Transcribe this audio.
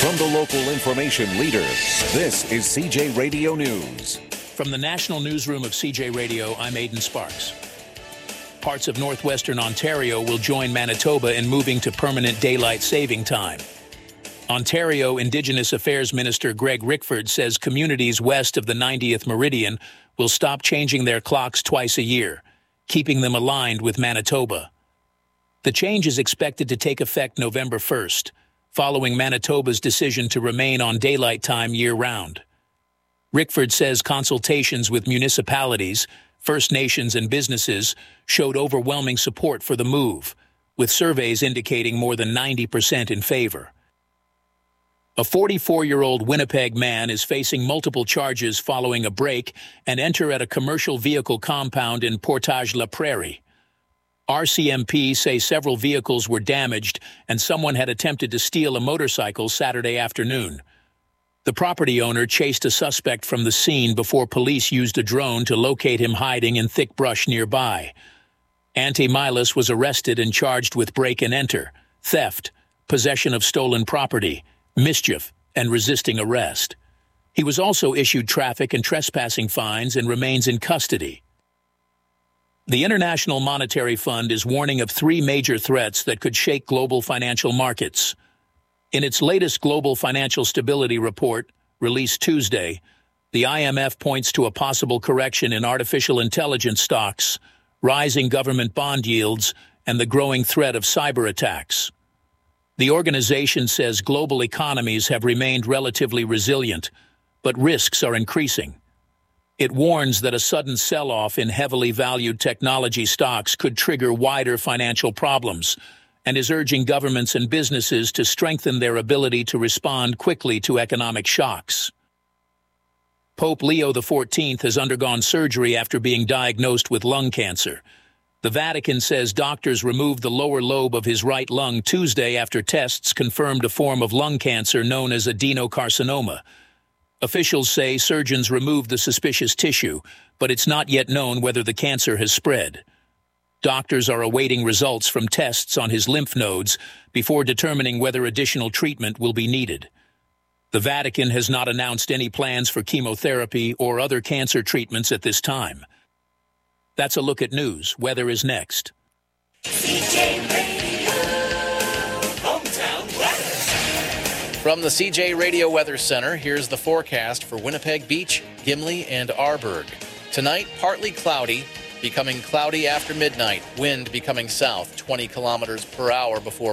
From the local information leader, this is CJ Radio News. From the National Newsroom of CJ Radio, I'm Aidan Sparks. Parts of northwestern Ontario will join Manitoba in moving to permanent daylight saving time. Ontario Indigenous Affairs Minister Greg Rickford says communities west of the 90th meridian will stop changing their clocks twice a year, keeping them aligned with Manitoba. The change is expected to take effect November 1st, following Manitoba's decision to remain on daylight time year-round. Rickford says consultations with municipalities, First Nations, and businesses showed overwhelming support for the move, with surveys indicating more than 90% in favor. A 44-year-old Winnipeg man is facing multiple charges following a break and enter at a commercial vehicle compound in Portage-la Prairie. RCMP say several vehicles were damaged and someone had attempted to steal a motorcycle Saturday afternoon. The property owner chased a suspect from the scene before police used a drone to locate him hiding in thick brush nearby. Ante Milas was arrested and charged with break and enter, theft, possession of stolen property, mischief, and resisting arrest. He was also issued traffic and trespassing fines and remains in custody. The International Monetary Fund is warning of three major threats that could shake global financial markets. In its latest Global Financial Stability Report, released Tuesday, the IMF points to a possible correction in artificial intelligence stocks, rising government bond yields, and the growing threat of cyber attacks. The organization says global economies have remained relatively resilient, but risks are increasing. It warns that a sudden sell-off in heavily valued technology stocks could trigger wider financial problems, and is urging governments and businesses to strengthen their ability to respond quickly to economic shocks. Pope Leo XIV has undergone surgery after being diagnosed with lung cancer. The Vatican says doctors removed the lower lobe of his right lung Tuesday after tests confirmed a form of lung cancer known as adenocarcinoma. Officials say surgeons removed the suspicious tissue, but it's not yet known whether the cancer has spread. Doctors are awaiting results from tests on his lymph nodes before determining whether additional treatment will be needed. The Vatican has not announced any plans for chemotherapy or other cancer treatments at this time. That's a look at news. Weather is next. CJ Radio, hometown weather. From the CJ Radio Weather Center, here's the forecast for Winnipeg Beach, Gimli, and Arborg. Tonight, partly cloudy, becoming cloudy after midnight. Wind becoming south, 20 kilometers per hour before